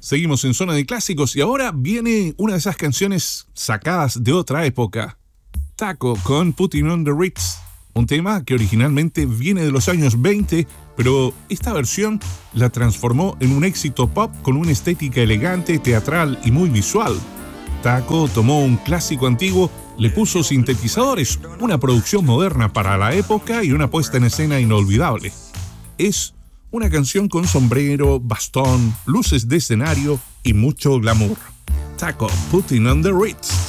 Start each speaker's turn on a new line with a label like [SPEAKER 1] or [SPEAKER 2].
[SPEAKER 1] Seguimos en Zona de Clásicos y ahora viene una de esas canciones sacadas de otra época. Taco con Putting on the Ritz. Un tema que originalmente viene de los años 20, pero esta versión la transformó en un éxito pop con una estética elegante, teatral y muy visual. Taco tomó un clásico antiguo, le puso sintetizadores, una producción moderna para la época y una puesta en escena inolvidable. Es una canción con sombrero, bastón, luces de escenario y mucho glamour. Taco, Putting on the Ritz.